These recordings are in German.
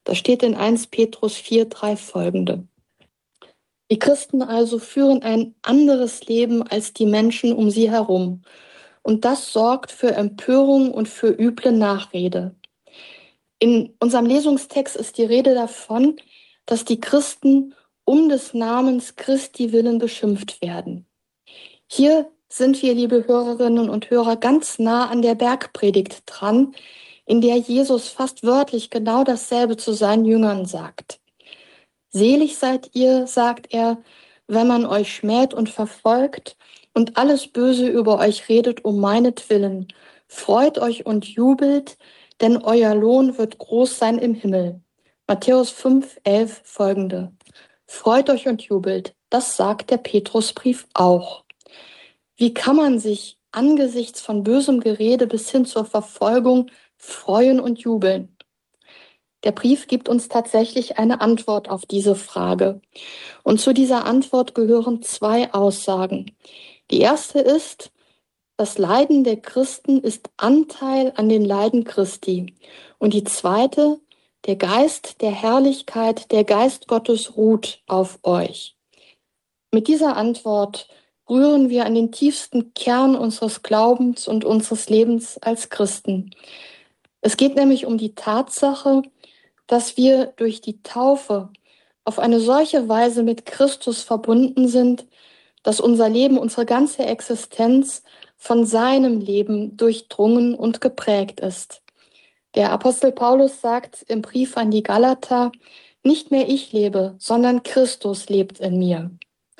Da steht in 1 Petrus 4,3 folgende. Die Christen also führen ein anderes Leben als die Menschen um sie herum. Und das sorgt für Empörung und für üble Nachrede. In unserem Lesungstext ist die Rede davon, dass die Christen um des Namens Christi willen beschimpft werden. Hier sind wir, liebe Hörerinnen und Hörer, ganz nah an der Bergpredigt dran, in der Jesus fast wörtlich genau dasselbe zu seinen Jüngern sagt. Selig seid ihr, sagt er, wenn man euch schmäht und verfolgt und alles Böse über euch redet um meinetwillen. Freut euch und jubelt, denn euer Lohn wird groß sein im Himmel. Matthäus 5,11 folgende. Freut euch und jubelt, das sagt der Petrusbrief auch. Wie kann man sich angesichts von bösem Gerede bis hin zur Verfolgung freuen und jubeln? Der Brief gibt uns tatsächlich eine Antwort auf diese Frage. Und zu dieser Antwort gehören 2 Aussagen. Die erste ist, das Leiden der Christen ist Anteil an den Leiden Christi. Und die zweite, der Geist der Herrlichkeit, der Geist Gottes ruht auf euch. Mit dieser Antwort rühren wir an den tiefsten Kern unseres Glaubens und unseres Lebens als Christen. Es geht nämlich um die Tatsache, dass wir durch die Taufe auf eine solche Weise mit Christus verbunden sind, dass unser Leben, unsere ganze Existenz von seinem Leben durchdrungen und geprägt ist. Der Apostel Paulus sagt im Brief an die Galater, nicht mehr ich lebe, sondern Christus lebt in mir.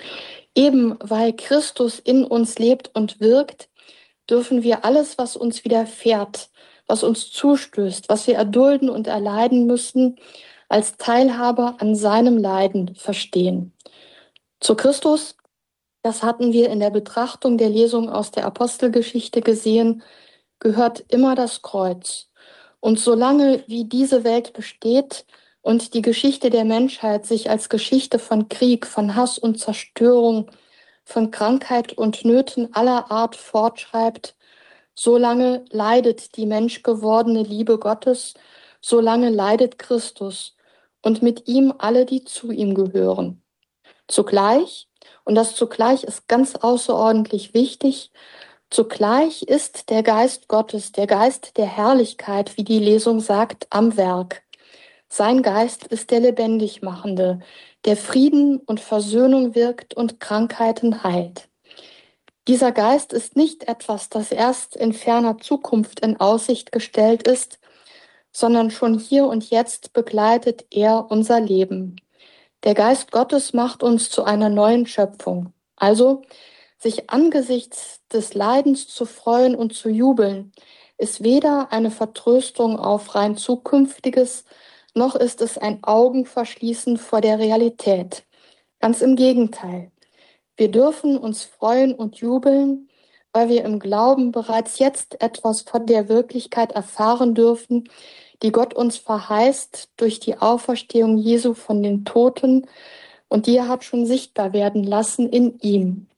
Eben weil Christus in uns lebt und wirkt, dürfen wir alles, was uns widerfährt, was uns zustößt, was wir erdulden und erleiden müssen, als Teilhaber an seinem Leiden verstehen. Zu Christus, das hatten wir in der Betrachtung der Lesung aus der Apostelgeschichte gesehen, gehört immer das Kreuz. Und solange wie diese Welt besteht und die Geschichte der Menschheit sich als Geschichte von Krieg, von Hass und Zerstörung, von Krankheit und Nöten aller Art fortschreibt, solange leidet die menschgewordene Liebe Gottes, solange leidet Christus und mit ihm alle, die zu ihm gehören. Zugleich, und das zugleich ist ganz außerordentlich wichtig, zugleich ist der Geist Gottes, der Geist der Herrlichkeit, wie die Lesung sagt, am Werk. Sein Geist ist der Lebendigmachende, der Frieden und Versöhnung wirkt und Krankheiten heilt. Dieser Geist ist nicht etwas, das erst in ferner Zukunft in Aussicht gestellt ist, sondern schon hier und jetzt begleitet er unser Leben. Der Geist Gottes macht uns zu einer neuen Schöpfung. Also, sich angesichts des Leidens zu freuen und zu jubeln, ist weder eine Vertröstung auf rein Zukünftiges, noch ist es ein Augenverschließen vor der Realität. Ganz im Gegenteil. Wir dürfen uns freuen und jubeln, weil wir im Glauben bereits jetzt etwas von der Wirklichkeit erfahren dürfen, die Gott uns verheißt durch die Auferstehung Jesu von den Toten, und die er hat schon sichtbar werden lassen in ihm.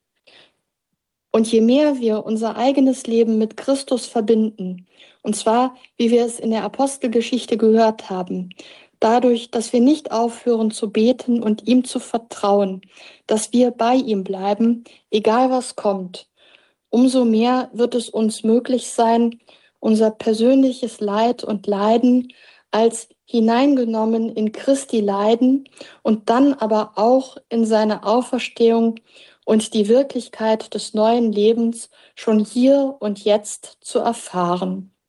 Und je mehr wir unser eigenes Leben mit Christus verbinden, und zwar, wie wir es in der Apostelgeschichte gehört haben, dadurch, dass wir nicht aufhören zu beten und ihm zu vertrauen, dass wir bei ihm bleiben, egal was kommt, umso mehr wird es uns möglich sein, unser persönliches Leid und Leiden als hineingenommen in Christi Leiden und dann aber auch in seine Auferstehung und die Wirklichkeit des neuen Lebens schon hier und jetzt zu erfahren.